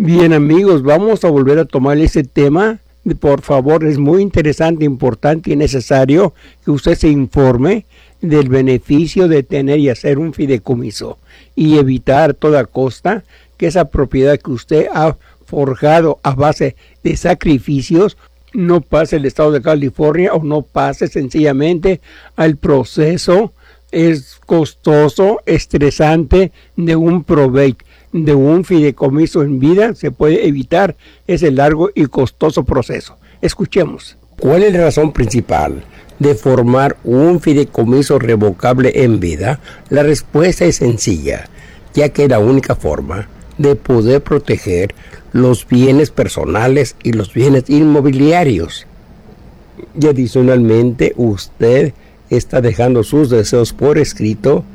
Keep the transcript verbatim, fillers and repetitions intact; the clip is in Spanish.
Bien, amigos, vamos a volver a tomar ese tema. Por favor, es muy interesante, importante y necesario que usted se informe del beneficio de tener y hacer un fideicomiso y evitar a toda costa que esa propiedad que usted ha forjado a base de sacrificios no pase el estado de California o no pase sencillamente al proceso es costoso, estresante de un probate, de un fideicomiso en vida. Se puede evitar ese largo y costoso proceso. Escuchemos. ¿Cuál es la razón principal de formar un fideicomiso revocable en vida? La respuesta es sencilla, ya que es la única forma de poder proteger los bienes personales y los bienes inmobiliarios. Y adicionalmente, usted está dejando sus deseos por escrito